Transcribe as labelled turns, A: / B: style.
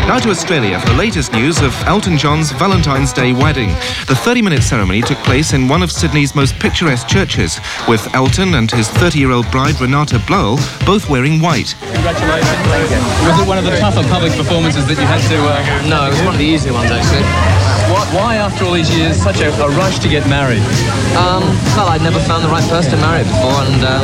A: Now to Australia for the latest news of Elton John's Valentine's Day wedding. The 30-minute ceremony took place in one of Sydney's most picturesque churches, with Elton and his 30-year-old bride Renata Blowell both wearing white.
B: Congratulations. Was it one of the tougher public performances that you had to...
C: No, it was one of the easier ones, actually.
B: Why, after all these years, such a rush to get married?
C: Well, I'd never found the right person to marry before, and